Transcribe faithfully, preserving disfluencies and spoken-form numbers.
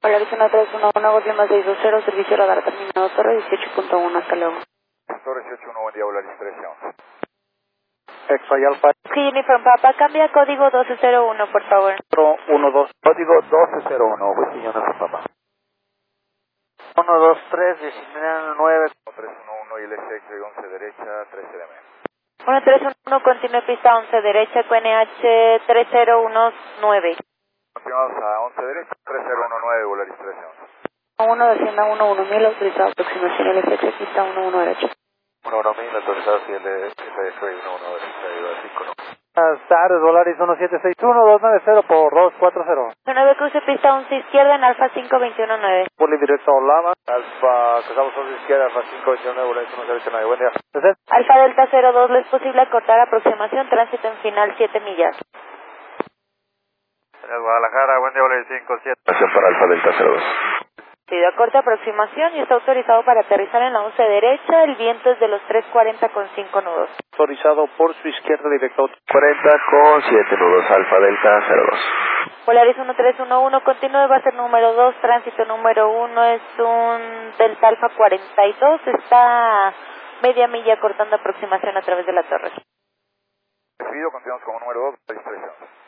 Polaris uno tres uno uno, Golf Lima seis dos cero, servicio radar terminado, Torre dieciocho punto uno, hasta luego. Torre dieciocho uno, buen día, Volaris trece once. X-Ray Alpha. Sí, Uniform Papa, cambia código doce cero uno, por favor. uno dos. Código doce cero uno, Whisky Uniform Papa. uno dos tres diecinueve. tres uno uno y el S X once derecha, trece de M. uno tres uno, continúe pista once derecha, Q N H tres cero uno nueve. Continuamos a once derecha, tres cero uno nueve, Volaris trece once. uno descienda uno uno mil, autorizado aproximación L S X, pista uno uno derecha. uno uno mil, autorizado si el S X uno uno derecha, iba a cinco no. Buenas tardes, Volaris uno siete seis uno, dos nueve cero por dos cuatro cero. nueve cruce pista once izquierda en Alfa cinco veintiuno nueve. Poli directo a Olama. Alfa, cruzamos once izquierda, Alfa cinco veintiuno nueve, Volaris uno cero ocho nueve, buen día. Alfa Delta cero dos, ¿le es posible cortar aproximación? Tránsito en final siete millas. Guadalajara, buen día, Volaris cinco siete. Estación para Alfa Delta cero dos. Pidió corta aproximación y está autorizado para aterrizar en la once derecha. El viento es de los tres cuarenta con cinco nudos. Autorizado por su izquierda directo. cuarenta con siete nudos, Alfa Delta cero dos. Polaris uno tres uno uno, continúe, va a ser número dos, tránsito número uno, es un Delta Alfa cuarenta y dos, está media milla cortando aproximación a través de la torre. Recibido, continuamos como número dos, Volaris trece once.